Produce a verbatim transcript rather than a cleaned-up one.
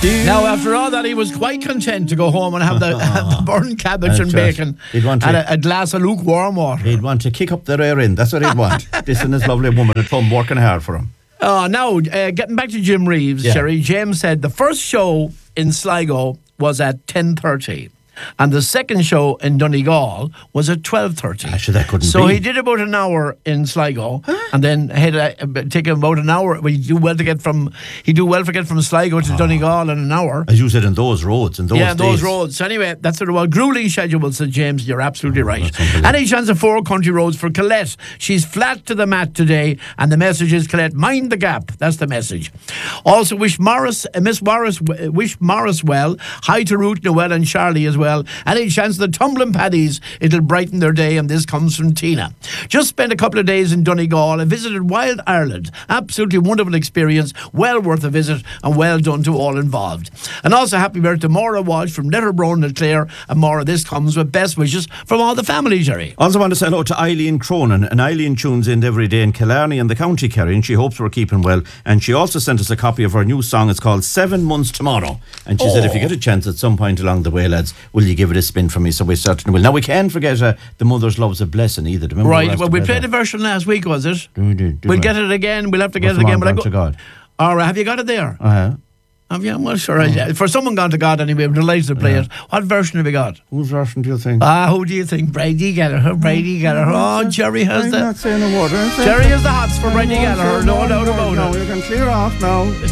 Now, after all that, he was quite content to go home and have the, have the burnt cabbage and That's bacon right. He'd want and to- a, a glass of lukewarm water. He'd want to kick up the rear end. That's what he'd want. This and his lovely woman at home working hard for him. Oh, now, uh, getting back to Jim Reeves, Yeah. Jerry, James said the first show in Sligo was at ten thirty. And the second show in Donegal was at twelve thirty. Actually, that couldn't so be. he did about an hour in Sligo, and then had uh, taken about an hour. Well, he do well to get from he do well to get from Sligo to Donegal in an hour. As you said, in those roads, in those yeah, those days. roads. So anyway, that's what it was. Grueling schedule, said James. You're absolutely right. that's unbelievable. Any chance of four country roads for Colette? She's flat to the mat today, and the message is, Colette, mind the gap. That's the message. Also, wish Morris, uh, Miss Morris, uh, wish Morris well. Hi to Ruth, Noel, and Charlie as well. Any chance of the tumbling paddies? It'll brighten their day, and this comes from Tina. Just spent a couple of days in Donegal and visited Wild Ireland. Absolutely wonderful experience. Well worth a visit, and well done to all involved. And also happy birthday to Maura Walsh from Letterbrone and Clare. And Maura, this comes with best wishes from all the family, Jerry. Also want to say hello to Eileen Cronin. And Eileen tunes in every day in Killarney and the County Kerry, and she hopes we're keeping well. And she also sent us a copy of her new song. It's called Seven Months Tomorrow. And she Oh. said, if you get a chance at some point along the way, lads, will you give it a spin for me? So we certainly will. Now, we can't forget uh, The Mother's Love's a Blessing either. Do you remember Right, last well, time we had played that? a version last week, was it? Do, do, do We'll it. get it again. We'll have to get Well, it again. from our But I God to God. All right, have you got it there? Uh-huh. Have you? Well, sure. I- For someone gone to God anyway, we're delighted to play it. What version have you got? Whose version do you think? Ah, who do you think? Brady Gallagher. Brady Gallagher. Oh, Jerry has I'm the not saying a word. I'm saying- Jerry has the hots for Brady Gallagher. No doubt about No, it. you can clear off now.